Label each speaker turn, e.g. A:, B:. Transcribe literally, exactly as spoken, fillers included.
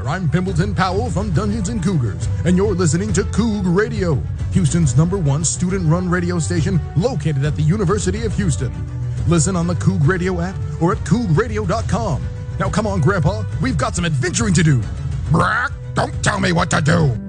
A: I'm Pimbleton Powell from Dungeons and Cougars, and you're listening to Coug Radio, Houston's number one student-run radio station located at the University of Houston. Listen on the Coug Radio app or at coug radio dot com. Now come on, Grandpa, we've got some adventuring to do.
B: Brack, don't tell me what to do.